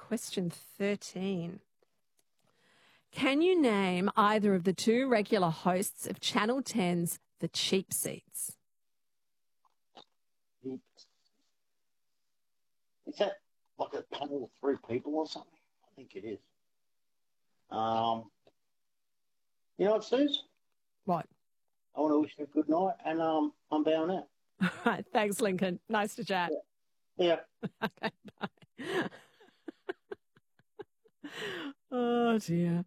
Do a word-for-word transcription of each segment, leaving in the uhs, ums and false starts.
question thirteen. Can you name either of the two regular hosts of Channel ten's The Cheap Seats? Is that like a panel of three people or something? I think it is. Um, you know what, Suze? What? I want to wish you a good night, and um, I'm bowing out. All right. Thanks, Lincoln. Nice to chat. Yeah. yeah. Okay, bye. Oh, dear.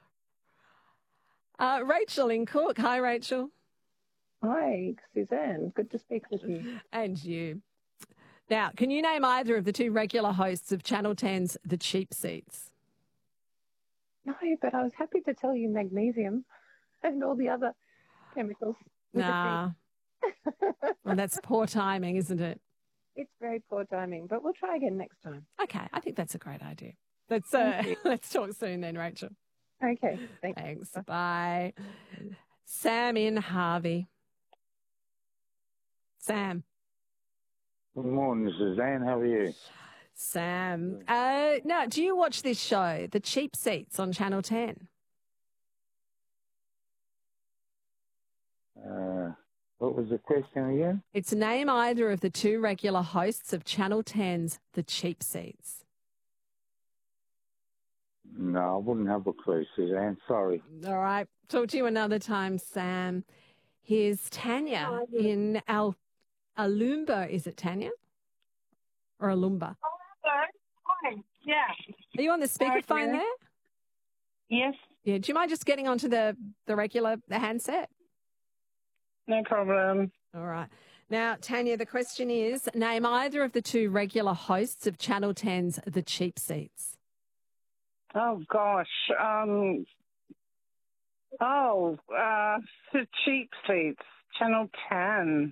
Uh, Rachel in Cook. Hi, Rachel. Hi, Suzanne. Good to speak with you. And you. Now, can you name either of the two regular hosts of Channel ten's The Cheap Seats? No, but I was happy to tell you magnesium and all the other chemicals. Nah. Well, that's poor timing, isn't it? It's very poor timing, but we'll try again next time. Okay, I think that's a great idea. Let's uh, let's talk soon then, Rachel. Okay, thanks. Thanks. Bye. Sam in Harvey. Sam. Good morning, Suzanne. How are you? Sam. Uh, now, do you watch this show, The Cheap Seats, on Channel ten? Uh, what was the question again? It's name either of the two regular hosts of Channel ten's The Cheap Seats. No, I wouldn't have a clue, Suzanne. Sorry. All right. Talk to you another time, Sam. Here's Tanya in Al Alumba. Is it Tanya? Or Alumba? Oh, hello. Hi. Yeah. Are you on the speakerphone there? Yes. Yeah. Do you mind just getting onto the, the regular the handset? No problem. All right. Now, Tanya, the question is, name either of the two regular hosts of Channel ten's The Cheap Seats. Oh, gosh. Um. Oh, uh, The Cheap Seats, Channel ten.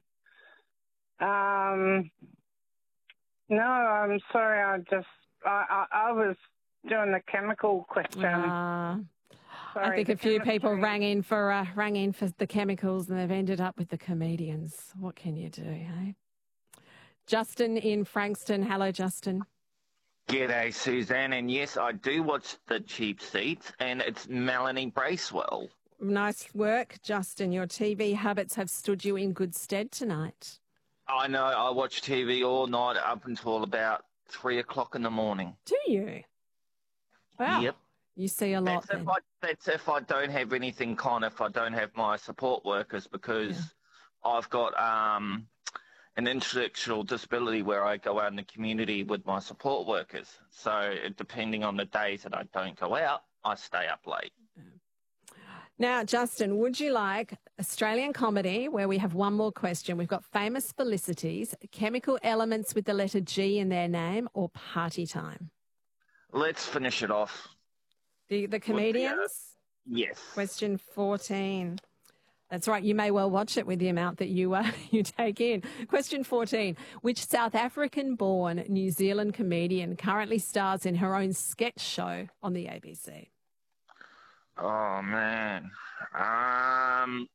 Um. No, I'm sorry. I just, I, I, I was doing the chemical question. Uh, Sorry, I think the a few chemistry. people rang in for uh, rang in for the chemicals, and they've ended up with the comedians. What can you do, hey? Justin in Frankston. Hello, Justin. G'day, Suzanne. And yes, I do watch The Cheap Seats, and it's Melanie Bracewell. Nice work, Justin. Your T V habits have stood you in good stead tonight. I know, I watch T V all night up until about three o'clock in the morning. Do you? Wow. Yep. You see a lot That's then. if, I, that's if I don't have anything, kind of, if I don't have my support workers, because Yeah. I've got um, an intellectual disability where I go out in the community with my support workers. So depending on the days that I don't go out, I stay up late. Now, Justin, would you like Australian comedy, where we have one more question? We've got famous felicities, chemical elements with the letter G in their name, or party time? Let's finish it off. The, the comedians? Yes. Question fourteen. That's right. You may well watch it with the amount that you uh, you take in. Question fourteen. Which South African-born New Zealand comedian currently stars in her own sketch show on the A B C? Oh, man. Um,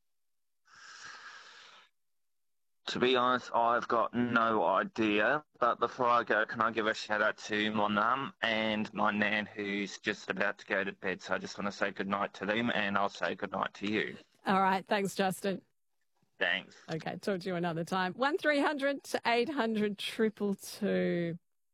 to be honest, I've got no idea. But before I go, can I give a shout-out to my mum and my nan, who's just about to go to bed? So I just want to say goodnight to them, and I'll say goodnight to you. All right. Thanks, Justin. Thanks. Okay. Talk to you another time. one three hundred to eight hundred two two two.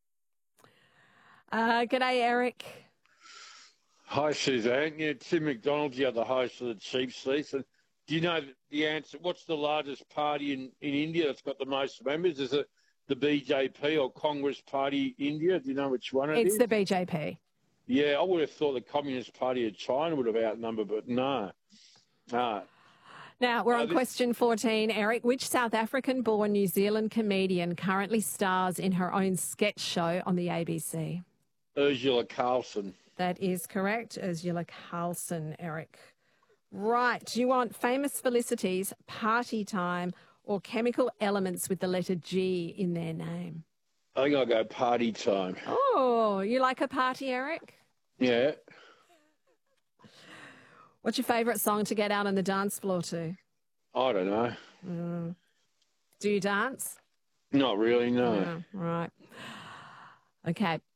Uh, g'day, Eric. Hi, Suzanne. Yeah, Tim McDonald's the other host of The Cheap Seats. And do you know the answer? What's the largest party in, in India that's got the most members? Is it the B J P or Congress Party India? Do you know which one it It's is? the B J P. Yeah, I would have thought the Communist Party of China would have outnumbered, but no. No. Now, we're Uh, on this- question fourteen. Eric, which South African-born New Zealand comedian currently stars in her own sketch show on the A B C? Ursula Carlson. That is correct. Ursula Carlson, Eric. Right. Do you want famous felicities, party time, or chemical elements with the letter G in their name? I think I'll go party time. Oh, you like a party, Eric? Yeah. What's your favourite song to get out on the dance floor to? I don't know. Mm. Do you dance? Not really, no. Yeah, right. Okay.